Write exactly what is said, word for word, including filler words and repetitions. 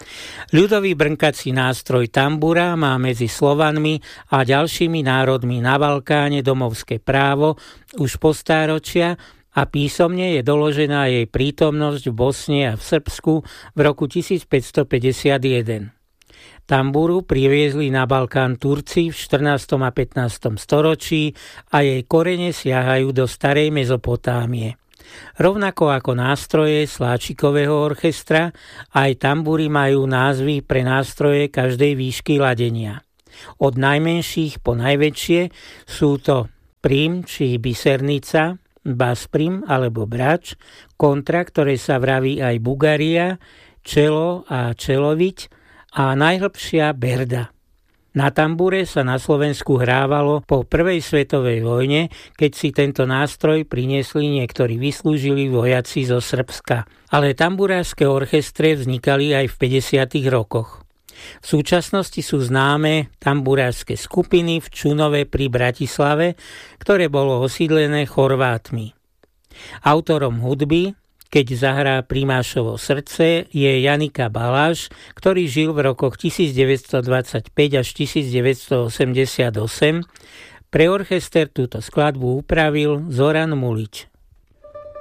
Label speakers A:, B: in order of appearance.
A: Ľudový brnkací nástroj tambura má medzi Slovanmi a ďalšími národmi na Balkáne domovské právo už po stáročia a písomne je doložená jej prítomnosť v Bosne a v Srbsku v roku tisícpäťstopäťdesiatjeden. Tamburu priviezli na Balkán Turci v štrnástom a pätnástom storočí a jej korene siahajú do starej Mezopotámie. Rovnako ako nástroje sláčikového orchestra, aj tambúry majú názvy pre nástroje každej výšky ladenia. Od najmenších po najväčšie sú to prim či bisernica, basprim alebo brač, kontra, ktoré sa vraví aj bugaria, čelo a čeloviť a najhlbšia berda. Na tambure sa na Slovensku hrávalo po prvej svetovej vojne, keď si tento nástroj priniesli niektorí vyslúžili vojaci zo Srbska. Ale tamburárske orchestre vznikali aj v päťdesiatych rokoch. V súčasnosti sú známe tamburárske skupiny v Čunove pri Bratislave, ktoré bolo osídlené Chorvátmi. Autorom hudby Keď zahrá Primášovo srdce je Janika Baláš, ktorý žil v rokoch devätnásťstodvadsaťpäť až devätnásťstoosemdesiatosem. Pre orchester túto skladbu upravil Zoran Mulič.